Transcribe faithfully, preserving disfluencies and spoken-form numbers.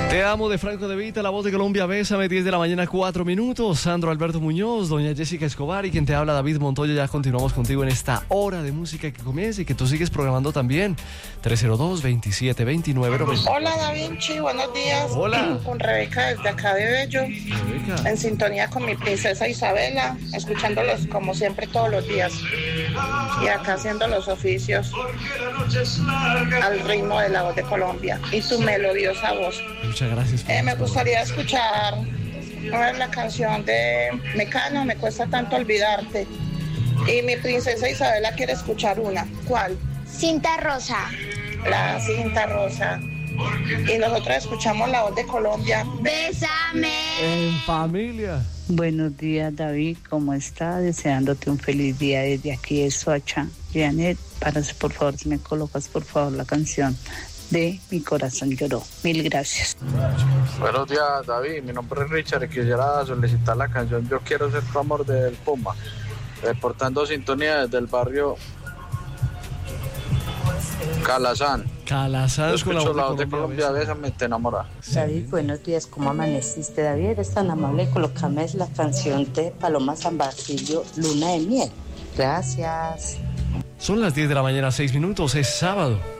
Te amo de Franco De Vita, la voz de Colombia, bésame, diez de la mañana, cuatro minutos. Sandro Alberto Muñoz, doña Jessica Escobar y quien te habla, David Montoya. Ya continuamos contigo en esta hora de música que comienza y que tú sigues programando también. tres cero dos, veintisiete veintinueve. Hola, Da Vinci, buenos días. Hola. Con Rebeca desde acá de Bello. Rebeca. En sintonía con mi princesa Isabela, escuchándolos como siempre todos los días. Y acá haciendo los oficios al ritmo de la voz de Colombia y tu melodiosa voz. Muchas gracias. Eh, me gustaría escuchar a ver, la canción de Mecano, Me cuesta tanto olvidarte. Y mi princesa Isabela quiere escuchar una. ¿Cuál? Cinta rosa. La cinta rosa. Y nosotros escuchamos la voz de Colombia. Bésame. En familia. Buenos días, David, ¿cómo está? Deseándote un feliz día desde aquí de Soacha. Janet, para por favor, si me colocas por favor la canción de Mi corazón lloró. Mil gracias. Buenos días, David. Mi nombre es Richard y quisiera solicitar la canción Yo quiero ser tu amor del Puma. Reportando sintonía desde el barrio Calazán. Calazán con la Escucho voz la de voz de Colombia. Colombia, bésame, te enamora. David, buenos días, ¿cómo amaneciste? David, eres tan amable, colócame la canción de Paloma San Basilio, Luna de Miel. Gracias. Son las diez de la mañana, seis minutos, es sábado.